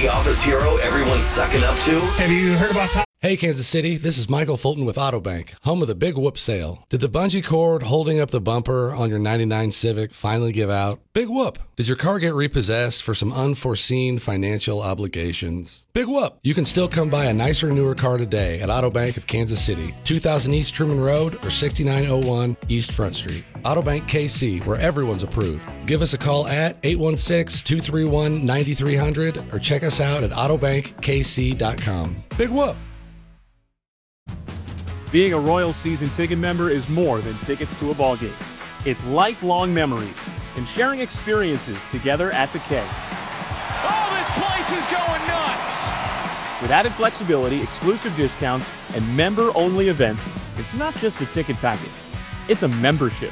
the office hero everyone's sucking up to? Have you heard about Tom? Hey, Kansas City, this is Michael Fulton with Autobank, home of the Big Whoop Sale. Did the bungee cord holding up the bumper on your 99 Civic finally give out? Big whoop. Did your car get repossessed for some unforeseen financial obligations? Big whoop. You can still come buy a nicer, newer car today at Autobank of Kansas City, 2000 East Truman Road or 6901 East Front Street. Autobank KC, where everyone's approved. Give us a call at 816-231-9300 or check us out at autobankkc.com. Big whoop. Being a Royals season ticket member is more than tickets to a ball game. It's lifelong memories and sharing experiences together at the K. Oh, this place is going nuts! With added flexibility, exclusive discounts, and member-only events, it's not just a ticket package. It's a membership.